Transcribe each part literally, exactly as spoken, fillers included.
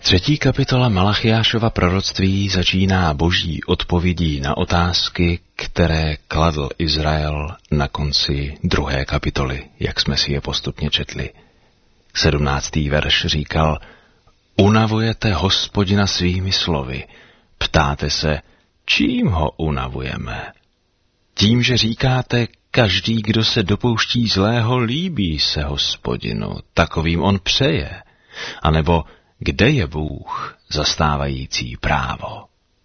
Třetí kapitola Malachiášova proroctví začíná boží odpovědí na otázky, které kladl Izrael na konci druhé kapitoly, jak jsme si je postupně četli. Sedmnáctý verš říkal: Unavujete Hospodina svými slovy. Ptáte se, čím ho unavujeme? Tím, že říkáte, každý, kdo se dopouští zlého, líbí se Hospodinu, takovým on přeje. A nebo kde je Bůh zastávající právo?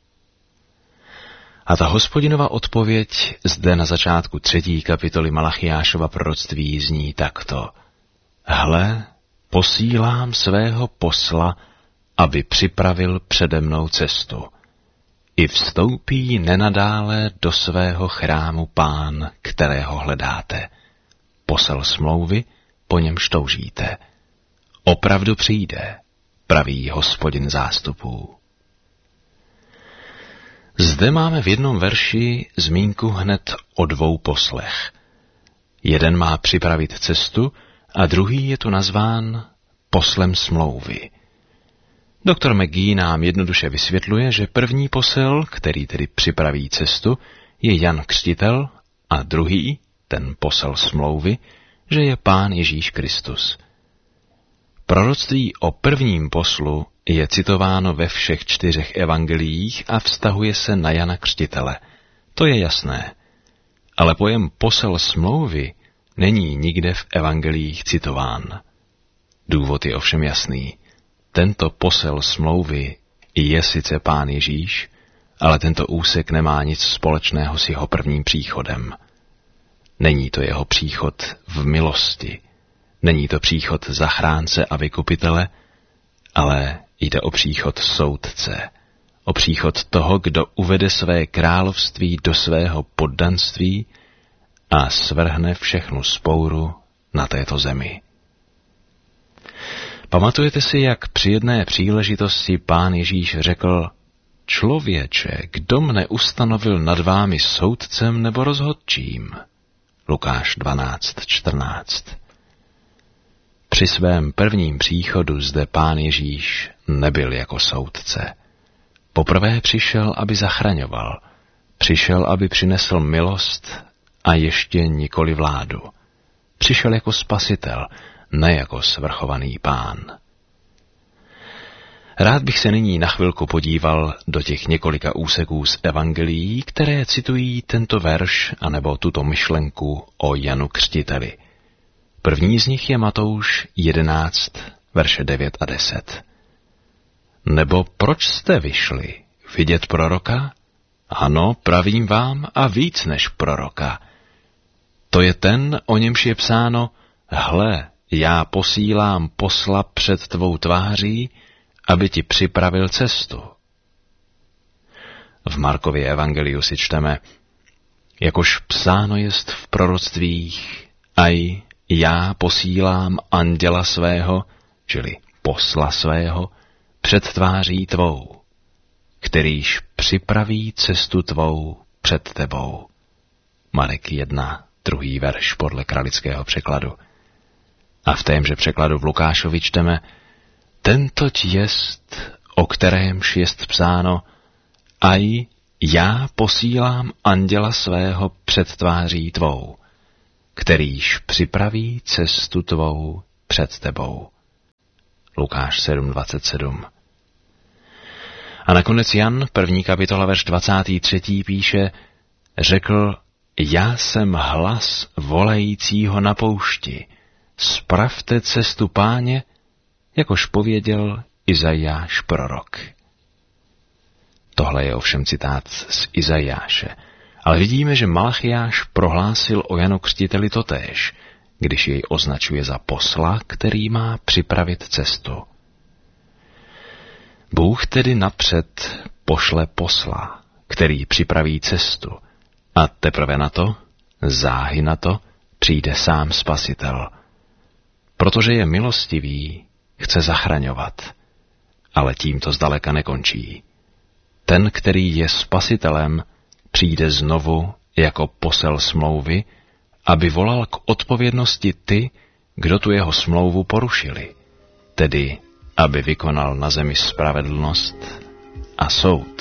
A ta Hospodinova odpověď zde na začátku třetí kapitoly Malachiášova proroctví zní takto: Hle, posílám svého posla, aby připravil přede mnou cestu. I vstoupí nenadále do svého chrámu Pán, kterého hledáte. Posel smlouvy, po němž toužíte. Opravdu přijde, praví Hospodin zástupů. Zde máme v jednom verši zmínku hned o dvou poslech. Jeden má připravit cestu a druhý je tu nazván poslem smlouvy. Doktor McGee nám jednoduše vysvětluje, že první posel, který tedy připraví cestu, je Jan Křtitel a druhý, ten posel smlouvy, že je Pán Ježíš Kristus. Proroctví o prvním poslu je citováno ve všech čtyřech evangeliích a vztahuje se na Jana Křtitele. To je jasné. Ale pojem posel smlouvy není nikde v evangeliích citován. Důvod je ovšem jasný. Tento posel smlouvy je sice Pán Ježíš, ale tento úsek nemá nic společného s jeho prvním příchodem. Není to jeho příchod v milosti, není to příchod zachránce a vykupitele, ale jde o příchod soudce, o příchod toho, kdo uvede své království do svého poddanství a svrhne všechnu spouru na této zemi. Pamatujete si, jak při jedné příležitosti Pán Ježíš řekl: Člověče, kdo mne ustanovil nad vámi soudcem nebo rozhodčím? Lukáš dvanáct čtrnáct. Při svém prvním příchodu zde Pán Ježíš nebyl jako soudce. Poprvé přišel, aby zachraňoval. Přišel, aby přinesl milost a ještě nikoli vládu. Přišel jako spasitel, ne jako svrchovaný pán. Rád bych se nyní na chvilku podíval do těch několika úseků z evangelií, které citují tento verš anebo tuto myšlenku o Janu Křtiteli. První z nich je Matouš jedenáct, verše devět a deset. Nebo proč jste vyšli? Vidět proroka? Ano, pravím vám, a víc než proroka. To je ten, o němž je psáno: Hle, já posílám posla před tvou tváří, aby ti připravil cestu. V Markově evangeliu si čteme: Jakož psáno jest v proroctvích, aj já posílám anděla svého, čili posla svého, před tváří tvou, kterýž připraví cestu tvou před tebou. Marek jedna, druhý verš podle kralického překladu. A v témže překladu v Lukášovi čteme: Tentoť jest, o kterémž jest psáno, aj já posílám anděla svého před tváří tvou, kterýž připraví cestu tvou před tebou. Lukáš sedm dvacet sedm. A nakonec Jan, první kapitola, verš dvacátý třetí píše: Řekl: Já jsem hlas volajícího na poušti, spravte cestu Páně, jakož pověděl Izajáš prorok. Tohle je ovšem citát z Izajáše, ale vidíme, že Malachiáš prohlásil o Janu Křtiteli totéž, když jej označuje za posla, který má připravit cestu. Bůh tedy napřed pošle posla, který připraví cestu, a teprve na to, záhy na to, přijde sám Spasitel. Protože je milostivý, chce zachraňovat, ale tím to zdaleka nekončí. Ten, který je Spasitelem, přijde znovu jako posel smlouvy, aby volal k odpovědnosti ty, kdo tu jeho smlouvu porušili, tedy aby vykonal na zemi spravedlnost a soud.